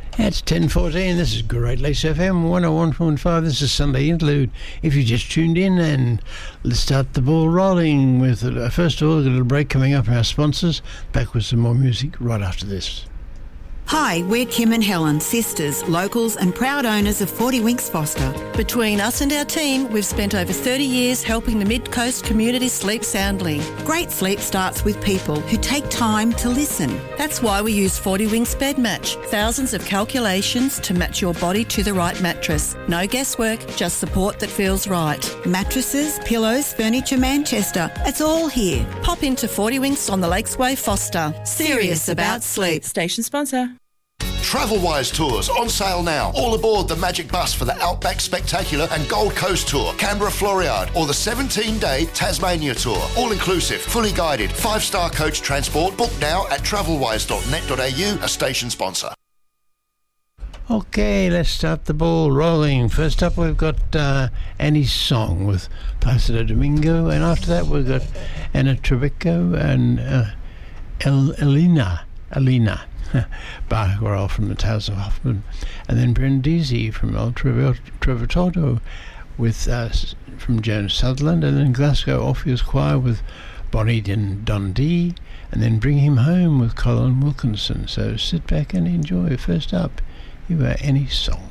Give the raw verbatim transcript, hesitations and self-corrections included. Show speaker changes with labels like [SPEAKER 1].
[SPEAKER 1] It's ten fourteen. This is Great Lakes F M one oh one point five. This is Sunday Interlude. If you just tuned in, and let's start the ball rolling with, uh, first of all, a little break coming up from our sponsors. Back with some more music right after this.
[SPEAKER 2] Hi, we're Kim and Helen, sisters, locals and proud owners of forty Winks Foster.
[SPEAKER 3] Between us and our team, we've spent over thirty years helping the Mid-Coast community sleep soundly.
[SPEAKER 2] Great sleep starts with people who take time to listen.
[SPEAKER 3] That's why we use forty Winks Bed Match. Thousands of calculations to match your body to the right mattress. No guesswork, just support that feels right.
[SPEAKER 2] Mattresses, pillows, furniture, Manchester. It's all here.
[SPEAKER 3] Pop into forty Winks on the Lakesway Foster. Serious about sleep.
[SPEAKER 4] Station sponsor.
[SPEAKER 5] Travelwise Tours on sale now. All aboard the Magic Bus for the Outback Spectacular and Gold Coast Tour, Canberra Floriade, or the seventeen-day Tasmania Tour. All inclusive, fully guided, five-star coach transport. Book now at travelwise dot net dot a u, a station sponsor.
[SPEAKER 1] Okay, let's start the ball rolling. First up, we've got uh, Annie's Song with Placido Domingo, and after that, we've got Anna Trebico and uh, El- Elena. Elena. Barcarol from the Towers of Hoffman, and then Brindisi from El Trovatore with uh, from Jonas Sutherland, and then Glasgow Orpheus Choir with Bonnie Din Dundee, and then Bring Him Home with Colin Wilkinson. So sit back and enjoy. First up, you are Annie's Song.